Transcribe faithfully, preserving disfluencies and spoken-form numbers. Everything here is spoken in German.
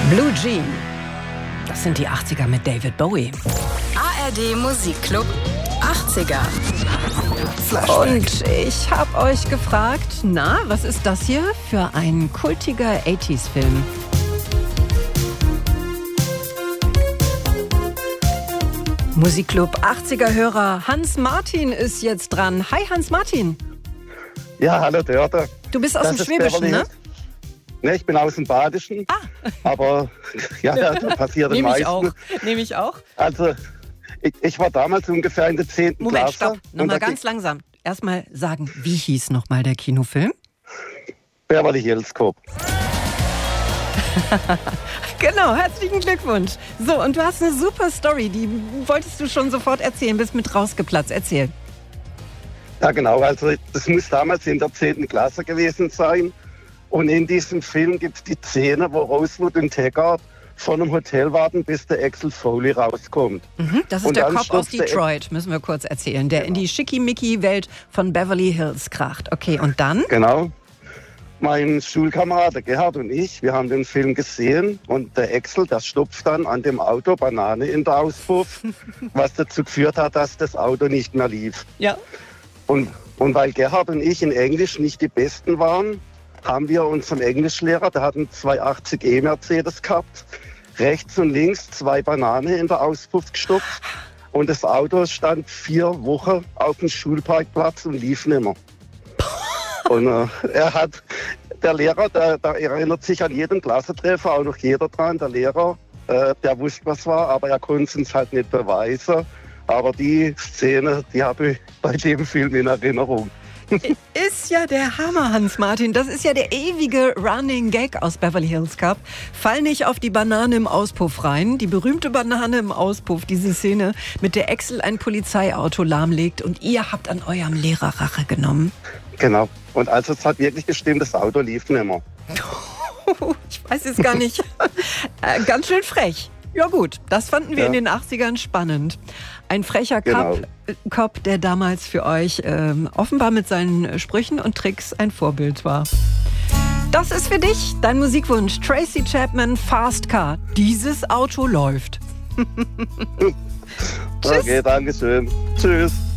Blue Jean. Das sind die achtziger mit David Bowie. A R D Musikclub achtziger. Und ich habe euch gefragt, na, was ist das hier für ein kultiger achtziger-Film? Musikclub achtziger-Hörer Hans Martin ist jetzt dran. Hi Hans Martin. Ja, hallo Dörte. Du bist aus Das dem ist Schwäbischen, Beverly ne? Hills. Ne, ich bin aus dem Badischen. Ah. Aber ja, ja, das passiert den Nehme ich meisten. auch. Nehme ich auch. Also, ich, ich war damals ungefähr in der zehnten Moment, Klasse. stopp. Und Nochmal da ganz ging- langsam. Erstmal sagen, wie hieß nochmal der Kinofilm? Beverly Hills Cop. Genau, herzlichen Glückwunsch. So, und du hast eine super Story, die wolltest du schon sofort erzählen, bist mit rausgeplatzt. Erzähl. Ja, genau. Also, das muss damals in der zehnten Klasse gewesen sein. Und in diesem Film gibt es die Szene, wo Rosewood und Taggart von einem Hotel warten, bis der Axel Foley rauskommt. Mhm, das ist Und der dann Cop aus stürzt der- Detroit, müssen wir kurz erzählen, der in die Schickimicki-Welt von Beverly Hills kracht. Okay, und dann? Genau. Mein Schulkamerad, der Gerhard und ich, wir haben den Film gesehen und der Axel, der stopft dann an dem Auto Banane in der Auspuff, was dazu geführt hat, dass das Auto nicht mehr lief. Ja. Und, und weil Gerhard und ich in Englisch nicht die Besten waren, haben wir unserem Englischlehrer, der hat einen zweihundertachtzig E Mercedes gehabt, rechts und links zwei Banane in der Auspuff gestopft und das Auto stand vier Wochen auf dem Schulparkplatz und lief nicht mehr. Und äh, er hat, der Lehrer, der, der erinnert sich an jeden Klassentreffer, auch noch jeder dran, der Lehrer, äh, der wusste, was war, aber er konnte es uns halt nicht beweisen. Aber die Szene, die habe ich bei dem Film in Erinnerung. Ist ja der Hammer, Hans Martin. Das ist ja der ewige Running Gag aus Beverly Hills Cop. Fall nicht auf die Banane im Auspuff rein. Die berühmte Banane im Auspuff, diese Szene, mit der Axel ein Polizeiauto lahmlegt und ihr habt an eurem Lehrer Rache genommen. Genau. Und also es hat wirklich gestimmt, das Auto lief nicht mehr. Ich weiß jetzt gar nicht. äh, ganz schön frech. Ja gut, das fanden wir Ja. in den achtzigern spannend. Ein frecher Genau. Cop, äh, Cop, der damals für euch ähm, offenbar mit seinen Sprüchen und Tricks ein Vorbild war. Das ist für dich dein Musikwunsch. Tracy Chapman, Fast Car. Dieses Auto läuft. Okay, danke schön. Tschüss.